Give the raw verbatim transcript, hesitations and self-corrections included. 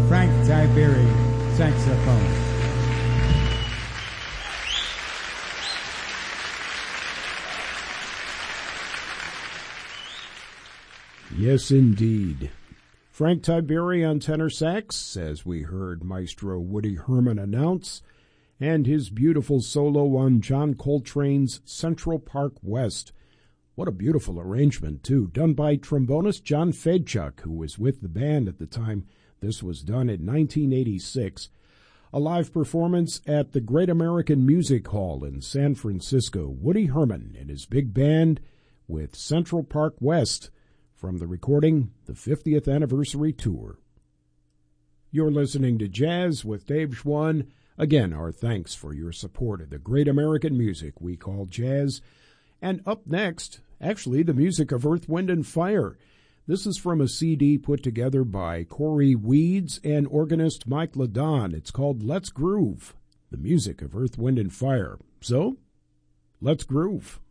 Frank Tiberi, saxophone. Yes, indeed. Frank Tiberi on tenor sax, as we heard Maestro Woody Herman announce, and his beautiful solo on John Coltrane's Central Park West. What a beautiful arrangement, too, done by trombonist John Fedchuk, who was with the band at the time this was done in nineteen eighty-six. A live performance at the Great American Music Hall in San Francisco. Woody Herman and his big band with Central Park West from the recording, the fiftieth Anniversary Tour. You're listening to Jazz with Dave Schwann. Again, our thanks for your support of the great American music we call jazz. And up next, actually, the music of Earth, Wind, and Fire. This is from a C D put together by Corey Weeds and organist Mike Ladon. It's called Let's Groove, the music of Earth, Wind, and Fire. So, let's groove.